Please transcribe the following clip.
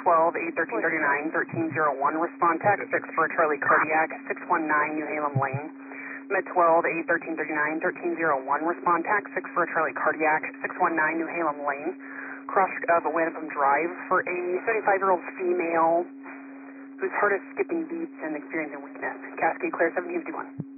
12, 81339, 1301. Respond text 6 for Charlie Cardiac, 619 New Halem Lane. Med 12, 81339, 1301. Respond text 6 for Charlie Cardiac, 619 New Halem Lane. Cross of Wanapum Drive for a 75-year-old female whose heart is skipping beats and experiencing weakness. Cascade Clear 1751.